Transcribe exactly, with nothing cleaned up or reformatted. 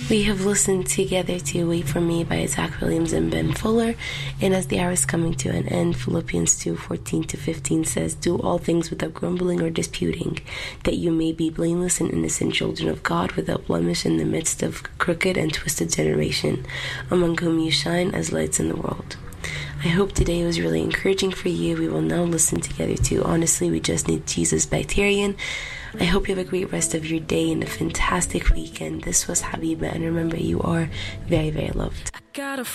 We have listened together to Wait For Me by Zach Williams and Ben Fuller. And as the hour is coming to an end, Philippians two fourteen to fifteen says, "Do all things without grumbling or disputing, that you may be blameless and innocent children of God, without blemish in the midst of crooked and twisted generation, among whom you shine as lights in the world." I hope today was really encouraging for you. We will now listen together to Honestly, We Just Need Jesus by Tyrion. I hope you have a great rest of your day and a fantastic weekend. This was Habiba, and remember, you are very, very loved. I got a